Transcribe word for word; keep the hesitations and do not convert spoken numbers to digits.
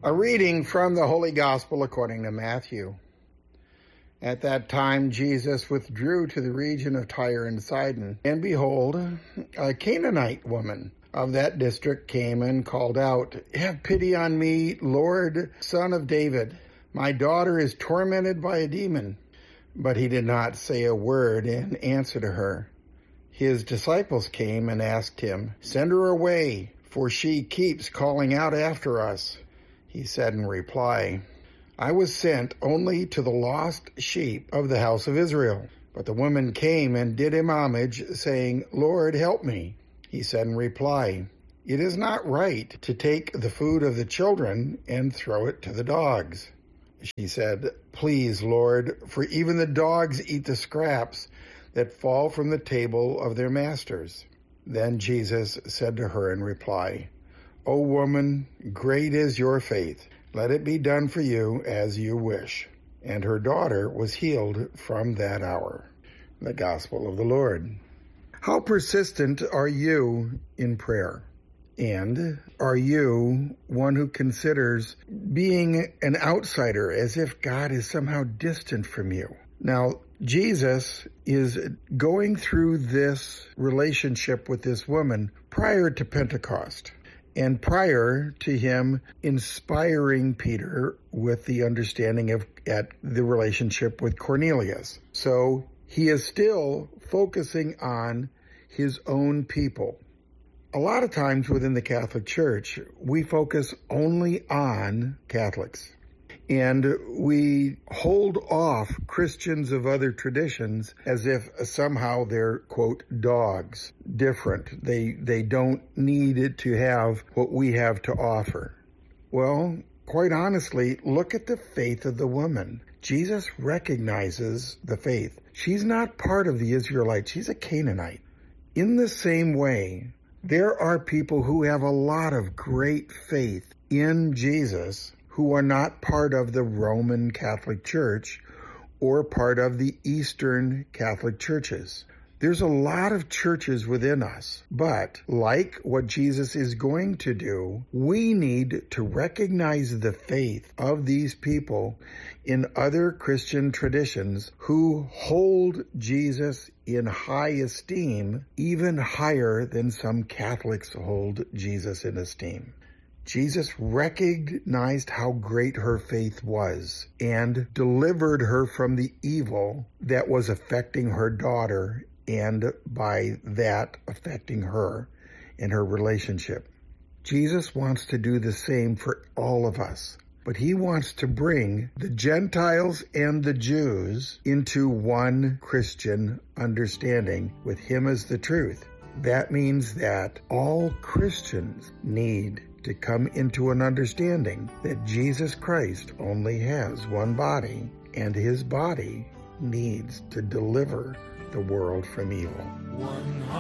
A reading from the Holy Gospel according to Matthew. At that time, Jesus withdrew to the region of Tyre and Sidon, and behold, a Canaanite woman of that district came and called out, "Have pity on me, Lord, Son of David. My daughter is tormented by a demon." But he did not say a word in answer to her. His disciples came and asked him, "Send her away, for she keeps calling out after us." He said in reply, "I was sent only to the lost sheep of the house of Israel." But the woman came and did him homage, saying, "Lord, help me." He said in reply, "It is not right to take the food of the children and throw it to the dogs." She said, "Please, Lord, for even the dogs eat the scraps that fall from the table of their masters." Then Jesus said to her in reply, "O woman, great is your faith. Let it be done for you as you wish." And her daughter was healed from that hour. The Gospel of the Lord. How persistent are you in prayer? And are you one who considers being an outsider as if God is somehow distant from you? Now, Jesus is going through this relationship with this woman prior to Pentecost, and prior to him inspiring Peter with the understanding of at the relationship with Cornelius. So he is still focusing on his own people. A lot of times within the Catholic Church, we focus only on Catholics. And we hold off Christians of other traditions as if somehow they're, quote, dogs, different. They they don't need to have what we have to offer. Well, quite honestly, look at the faith of the woman. Jesus recognizes the faith. She's not part of the Israelites. She's a Canaanite. In the same way, there are people who have a lot of great faith in Jesus who are not part of the Roman Catholic Church or part of the Eastern Catholic churches. There's a lot of churches within us, but like what Jesus is going to do, we need to recognize the faith of these people in other Christian traditions who hold Jesus in high esteem, even higher than some Catholics hold Jesus in esteem. Jesus recognized how great her faith was and delivered her from the evil that was affecting her daughter and by that affecting her in her relationship. Jesus wants to do the same for all of us, but he wants to bring the Gentiles and the Jews into one Christian understanding with him as the truth. That means that all Christians need to come into an understanding that Jesus Christ only has one body, and his body needs to deliver the world from evil. One